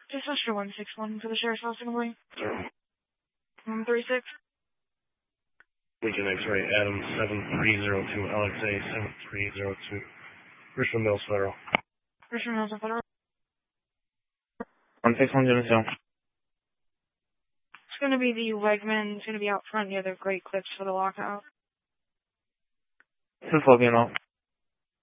Sister 161 for the Sheriff's House Assembly. 136. Lincoln X-ray, Adam 7302, LXA 7302. Richmond Mills Federal. Richmond Mills Federal. 161 Geneseo. It's going to be the Wegman. It's going to be out front near the Great Clips for the lockout. 是否变喽？